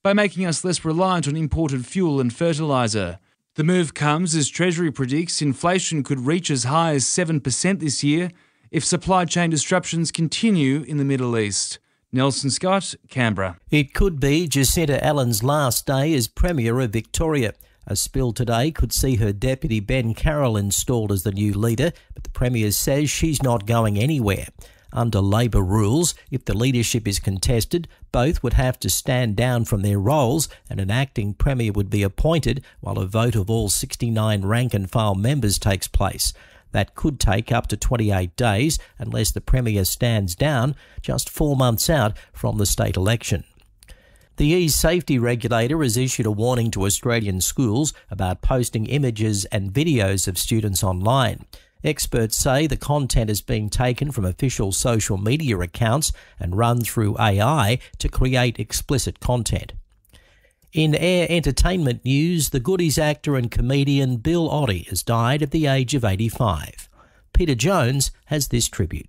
by making us less reliant on imported fuel and fertiliser. The move comes as Treasury predicts inflation could reach as high as 7% this year if supply chain disruptions continue in the Middle East. Nelson Scott, Canberra. It could be Jacinta Allen's last day as Premier of Victoria. A spill today could see her deputy Ben Carroll installed as the new leader, but the Premier says she's not going anywhere. Under Labor rules, if the leadership is contested, both would have to stand down from their roles and an acting Premier would be appointed while a vote of all 69 rank-and-file members takes place. That could take up to 28 days unless the Premier stands down, just 4 months out from the state election. The e-safety regulator has issued a warning to Australian schools about posting images and videos of students online. Experts say the content is being taken from official social media accounts and run through AI to create explicit content. In Air entertainment news, the Goodies actor and comedian Bill Oddie has died at the age of 85. Peter Jones has this tribute.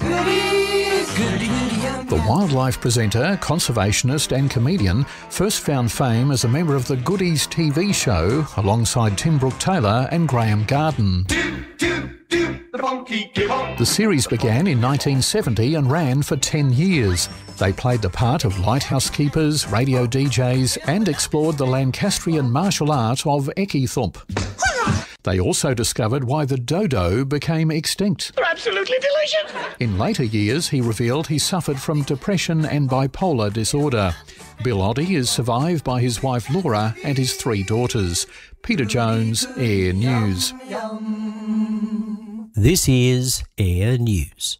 The wildlife presenter, conservationist and comedian first found fame as a member of the Goodies TV show alongside Tim Brooke-Taylor and Graham Garden. The series began in 1970 and ran for 10 years. They played the part of lighthouse keepers, radio DJs and explored the Lancastrian martial art of Ekithump. They also discovered why the dodo became extinct. They're absolutely delicious. In later years, he revealed he suffered from depression and bipolar disorder. Bill Oddie is survived by his wife Laura and his 3 daughters. Peter Jones, Air News. This is Air News.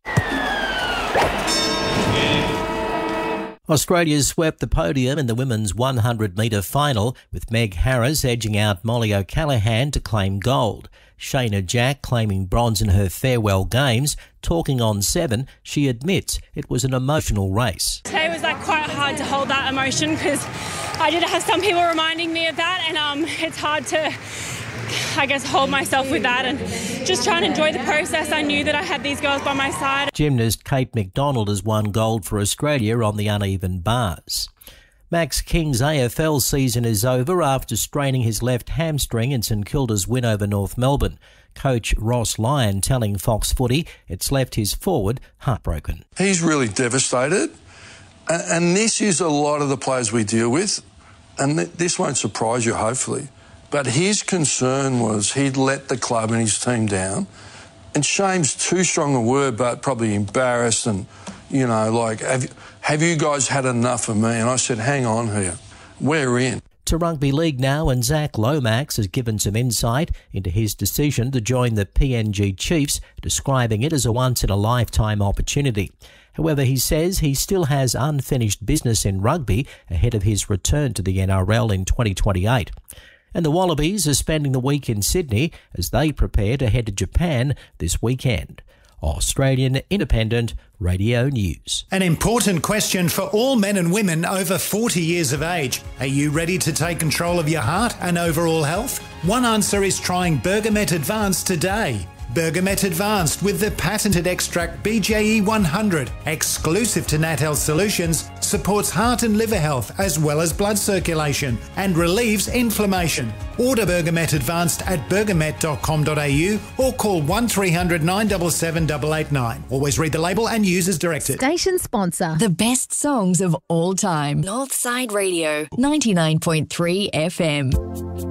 Australia swept the podium in the women's 100-metre final, with Meg Harris edging out Molly O'Callaghan to claim gold. Shayna Jack claiming bronze in her farewell games. Talking on 7, she admits it was an emotional race. Today was quite hard to hold that emotion because I did have some people reminding me of that, and it's hard to, hold myself with that and just try and enjoy the process. I knew that I had these girls by my side. Gymnast Kate McDonald has won gold for Australia on the uneven bars. Max King's AFL season is over after straining his left hamstring in St Kilda's win over North Melbourne. Coach Ross Lyon telling Fox Footy it's left his forward heartbroken. He's really devastated, and this is a lot of the players we deal with, and this won't surprise you, hopefully. But his concern was he'd let the club and his team down. And shame's too strong a word, but probably embarrassed and, have you guys had enough of me? And I said, hang on here, we're in. To rugby league now, and Zach Lomax has given some insight into his decision to join the PNG Chiefs, describing it as a once-in-a-lifetime opportunity. However, he says he still has unfinished business in rugby ahead of his return to the NRL in 2028. And the Wallabies are spending the week in Sydney as they prepare to head to Japan this weekend. Australian Independent Radio News. An important question for all men and women over 40 years of age. Are you ready to take control of your heart and overall health? One answer is trying Bergamet Advanced today. Bergamet Advanced with the patented extract BJE 100, exclusive to Nat Health Solutions, supports heart and liver health as well as blood circulation and relieves inflammation. Order Bergamet Advanced at bergamet.com.au or call 1300 977 889. Always read the label and use as directed. Station sponsor. The best songs of all time. Northside Radio, 99.3 FM.